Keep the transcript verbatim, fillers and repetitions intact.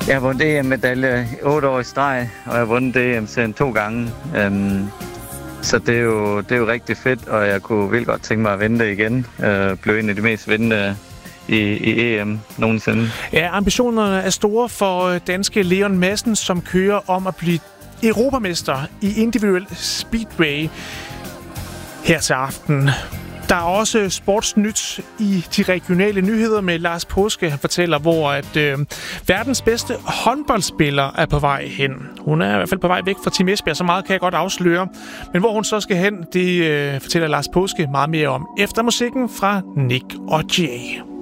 Jeg har vundet E M-medalje otte år i streg, og jeg har vundet E M-serien to gange. Um, så det er, jo, det er jo rigtig fedt, og jeg kunne vildt godt tænke mig at vinde det igen. Uh, blev en af de mest vindende i, i E M nogensinde. Ja, ambitionerne er store for danske Leon Madsen, som kører om at blive europamester i individuel speedway her til aften. Der er også sportsnyt i de regionale nyheder med Lars Påske. Han fortæller, hvor at øh, verdens bedste håndboldspiller er på vej hen. Hun er i hvert fald på vej væk fra Team Esbjerg, så meget kan jeg godt afsløre. Men hvor hun så skal hen, det øh, fortæller Lars Påske meget mere om efter musikken fra Nick og Jay.